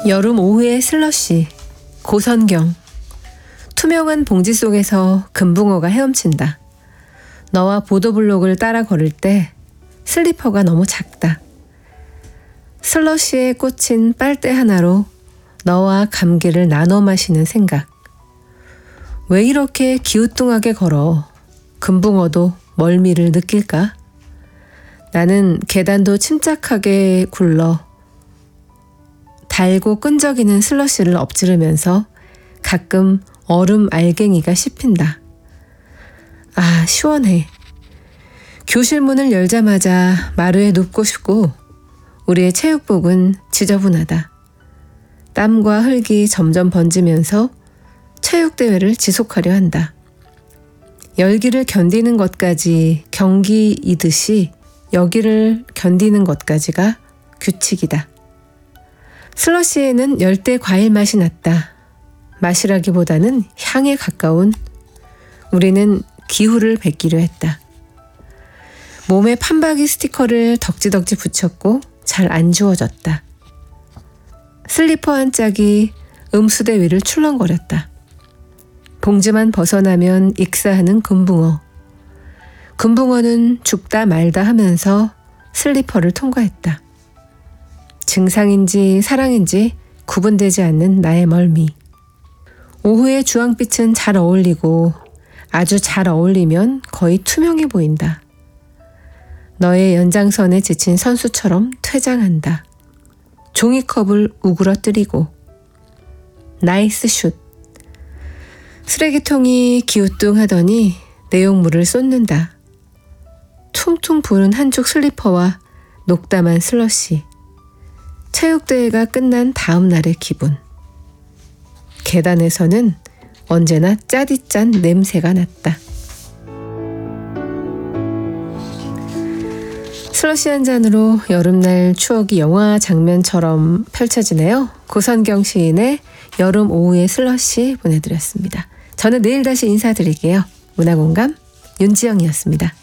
여름 오후의 슬러시, 고선경. 투명한 봉지 속에서 금붕어가 헤엄친다. 너와 보도블록을 따라 걸을 때 슬리퍼가 너무 작다. 슬러시에 꽂힌 빨대 하나로 너와 감기를 나눠 마시는 생각. 왜 이렇게 기우뚱하게 걸어? 금붕어도 멀미를 느낄까? 나는 계단도 침착하게 굴러 달고 끈적이는 슬러시를 엎지르면서 가끔 얼음 알갱이가 씹힌다. 아, 시원해. 교실 문을 열자마자 마루에 눕고 싶고 우리의 체육복은 지저분하다. 땀과 흙이 점점 번지면서 체육대회를 지속하려 한다. 열기를 견디는 것까지 경기이듯이 여기를 견디는 것까지가 규칙이다. 슬러시에는 열대 과일 맛이 났다. 맛이라기보다는 향에 가까운. 우리는 기후를 뱉기로 했다. 몸에 판박이 스티커를 덕지덕지 붙였고 잘 안 지워졌다. 슬리퍼 한 짝이 음수대 위를 출렁거렸다. 봉지만 벗어나면 익사하는 금붕어. 금붕어는 죽다 말다 하면서 슬리퍼를 통과했다. 증상인지 사랑인지 구분되지 않는 나의 멀미. 오후의 주황빛은 잘 어울리고 아주 잘 어울리면 거의 투명해 보인다. 너의 연장선에 지친 선수처럼 퇴장한다. 종이컵을 우그러뜨리고. 나이스 슛. 쓰레기통이 기우뚱하더니 내용물을 쏟는다. 퉁퉁 부은 한쪽 슬리퍼와 녹담한 슬러시. 체육대회가 끝난 다음 날의 기분. 계단에서는 언제나 짜디짠 냄새가 났다. 슬러시 한 잔으로 여름날 추억이 영화 장면처럼 펼쳐지네요. 고선경 시인의 여름 오후의 슬러시 보내드렸습니다. 저는 내일 다시 인사드릴게요. 문화공감 윤지영이었습니다.